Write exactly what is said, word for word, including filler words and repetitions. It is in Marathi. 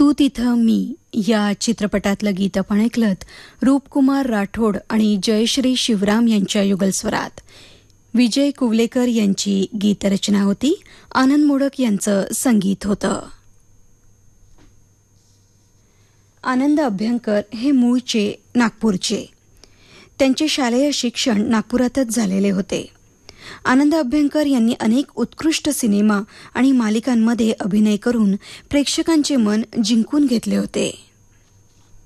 तू तिथं मी या चित्रपटातलं गीत आपण ऐकलत रूपकुमार राठोड आणि जयश्री शिवराम यांच्या युगलस्वरात. विजय कुवलेकर यांची गीतरचना होती. आनंद मोडक यांचं संगीत होतं. आनंद अभ्यंकर हे मूळचे नागपूरचे. त्यांचे शालेय शिक्षण नागपुरातच झालेले होते. आनंद अभ्यंकर यांनी अनेक उत्कृष्ट सिनेमा आणि मालिकांमध्ये अभिनय करून प्रेक्षकांचे मन जिंकून घेतले होते.